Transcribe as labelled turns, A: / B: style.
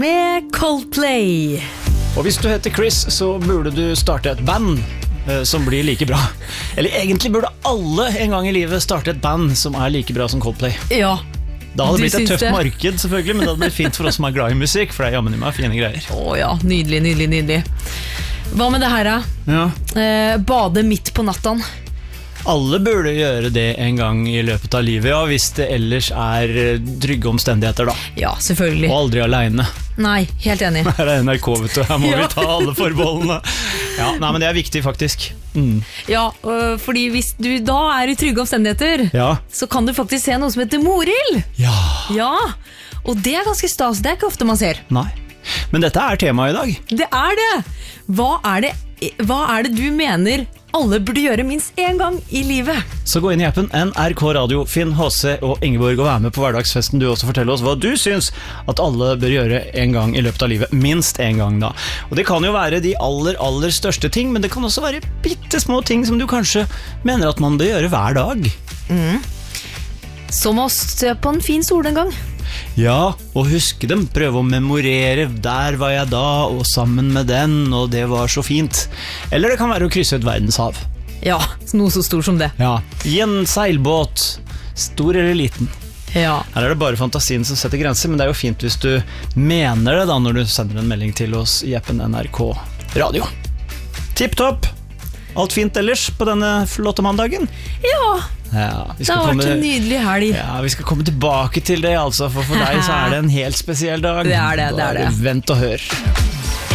A: Med Coldplay.
B: Og hvis du heter Chris, så burde du starte et band som blir like bra. Eller egentlig burde alle en gang i livet starte et band som er like bra som Coldplay.
A: Ja.
B: Da hadde det blitt et tøft marked selvfølgelig, men det hadde blitt fint for oss som er glad i musikk, for det er jammen i meg fine greier.
A: Ja, nydelig. Hva med det her da?
B: Ja.
A: Bade midt på natten.
B: Alle burde gjøre det en gang i løpet av livet, ja, hvis det ellers er trygge omstendigheter da.
A: Ja, selvfølgelig.
B: Og aldri alene.
A: Nei, helt enig.
B: Her er NRK, vet du, her må vi ta alle forbeholdene. Ja, nei, men det er viktig faktisk.
A: Ja, fordi hvis du da er i trygge omstendigheter, så kan du faktisk se noe som heter Morild. Ja, og det er ganske stas, det er ikke ofte man ser.
B: Nei, men dette er temaet i dag.
A: Det er det. Hva er det du mener alle burde gjøre minst en gang i livet?
B: Så gå inn i appen NRK Radio, finn HC og Ingeborg og være med på hverdagsfesten du også. Fortell oss hva du synes at alle bør gjøre en gang i løpet av livet. Minst en gang da. Og det kan jo være de aller største ting, men det kan også være bittesmå ting som du kanskje mener at man bør gjøre hver dag.
A: Som å se på en fin sol en gang.
B: Ja, og huske dem, prøve å memorere. Der var jeg da, og sammen med den, og det var så fint. Eller det kan være å krysse et verdenshav.
A: Ja, noe så stort som det.
B: Ja, i en seilbåt, stor eller liten.
A: Ja.
B: Her er det bare fantasien som setter grenser, men det er jo fint hvis du mener det da, når du sender en melding til oss i appen NRK Radio. Tipp topp! Alt fint ellers på denne flotte mandagen?
A: Ja,
B: det
A: har vært en nydelig helg.
B: Ja, vi skal komme tilbake til det altså, for deg så er det en helt spesiell dag.
A: Det er det.
B: Vent og hør.